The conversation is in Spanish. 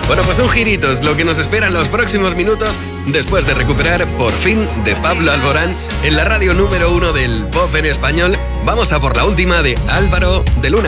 Bueno, pues un girito es lo que nos espera en los próximos minutos después de recuperar por fin de Pablo Alborán en la radio número 1 del pop en español. Vamos a por la última de Álvaro de Luna.